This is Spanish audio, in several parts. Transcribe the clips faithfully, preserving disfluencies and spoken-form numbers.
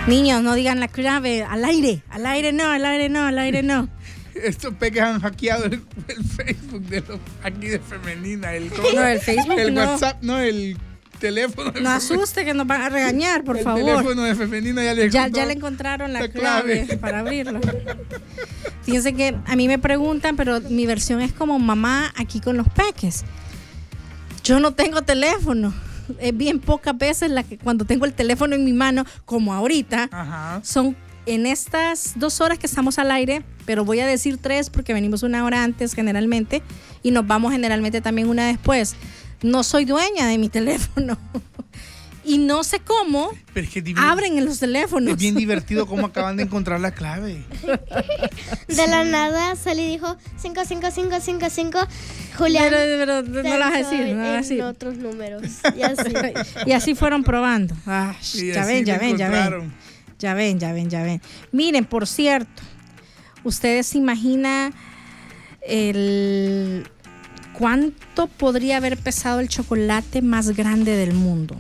Niños, no digan la clave al aire, al aire no, al aire no, al aire no. Estos peques han hackeado el, el Facebook de los, aquí de Femenina. El, no, el Facebook el no. WhatsApp, no, el teléfono. No asuste que nos van a regañar, por el favor. El teléfono de Femenina ya le ya, ya le encontraron la, la clave, clave para abrirlo. Fíjense que a mí me preguntan, pero mi versión es como mamá aquí con los peques. Yo no tengo teléfono. Es bien pocas veces la que cuando tengo el teléfono en mi mano, como ahorita, Ajá. son en estas dos horas que estamos al aire, pero voy a decir tres porque venimos una hora antes generalmente y nos vamos generalmente también una después. No soy dueña de mi teléfono y no sé cómo pero es que divin- abren en los teléfonos. Es bien divertido cómo acaban de encontrar la clave. De la nada salí y dijo cinco cinco cinco cinco cinco. Julián, pero, pero no lo vas a decir, no lo vas a decir. Otros números y así. Y así fueron probando. Ah, ya ven, ya ven, ya ven. Ya ven, ya ven, ya ven. Miren, por cierto, ¿ustedes se imaginan el cuánto podría haber pesado el chocolate más grande del mundo?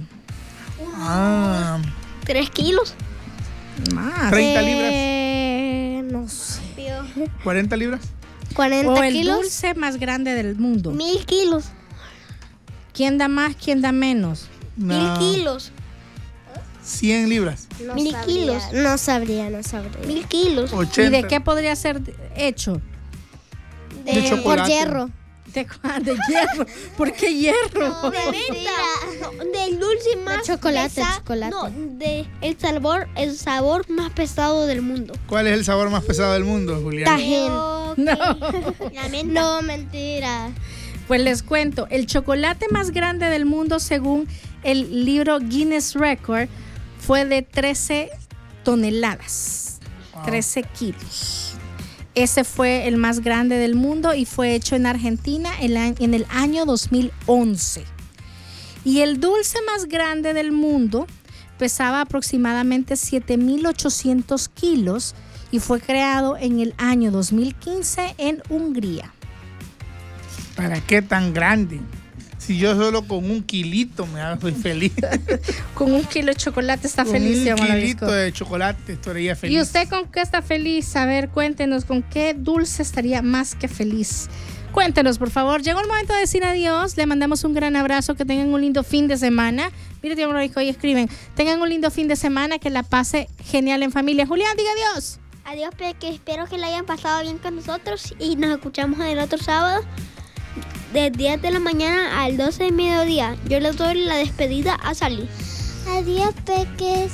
Ah. ¿Tres kilos? Más. ¿treinta eh, libras? No sé. ¿cuarenta libras? ¿cuarenta o el kilos? dulce más grande del mundo. Mil kilos. ¿Quién da más, quién da menos? No. Mil kilos. cien libras. No Mil sabría. kilos. No sabría, no sabría. Mil kilos. ochenta. ¿Y de qué podría ser hecho? De, de chocolate. Por hierro. ¿De, de hierro? ¿Por qué hierro? No, de no, del dulce más de chocolate, pesa, chocolate. No, de el sabor, el sabor más pesado del mundo. ¿Cuál es el sabor más pesado del mundo, Julián? Tajín. Okay. No. No, mentira. Pues les cuento, el chocolate más grande del mundo según el libro Guinness Record fue de trece toneladas, wow. trece kilos. Ese fue el más grande del mundo y fue hecho en Argentina en el año dos mil once. Y el dulce más grande del mundo pesaba aproximadamente siete mil ochocientos kilos y fue creado en el año dos mil quince en Hungría. ¿Para qué tan grande? Si yo solo con un kilito me hago feliz. Con un kilo de chocolate está con feliz. Un kilito de chocolate estaría feliz. ¿Y usted con qué está feliz? A ver, cuéntenos, ¿con qué dulce estaría más que feliz? Cuéntenos, por favor. Llegó el momento de decir adiós. Le mandamos un gran abrazo. Que tengan un lindo fin de semana. Mire, tío, hoy escriben. Tengan un lindo fin de semana. Que la pase genial en familia. Julián, diga adiós. Adiós, que espero que la hayan pasado bien con nosotros. Y nos escuchamos el otro sábado. De diez de la mañana al doce de mediodía. Yo les doy la despedida a Sally. Adiós, peques.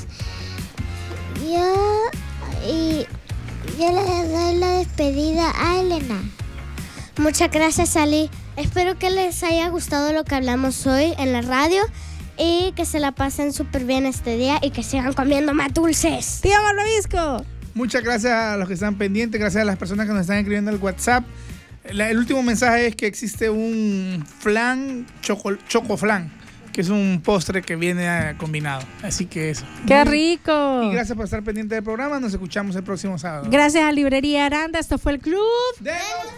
Yo, y, yo les doy la despedida a Elena. Muchas gracias, Sally. Espero que les haya gustado lo que hablamos hoy en la radio y que se la pasen súper bien este día y que sigan comiendo más dulces. ¡Tío Malvavisco! Muchas gracias a los que están pendientes, gracias a las personas que nos están escribiendo el WhatsApp. La, el último mensaje es que existe un flan, choco, choco flan, que es un postre que viene uh, combinado. Así que eso. ¡Qué rico! Y gracias por estar pendiente del programa. Nos escuchamos el próximo sábado. Gracias a Librería Aranda. Esto fue el Club de...